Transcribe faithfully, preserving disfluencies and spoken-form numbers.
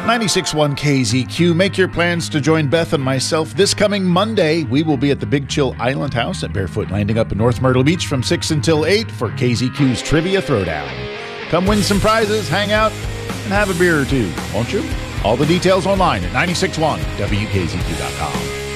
ninety-six point one K Z Q. Make your plans to join Beth and myself this coming Monday. We will be at the Big Chill Island House at Barefoot Landing up in North Myrtle Beach from six until eight for K Z Q's Trivia Throwdown. Come win some prizes, hang out, and have a beer or two, won't you? All the details online at nine six one W K Z Q dot com.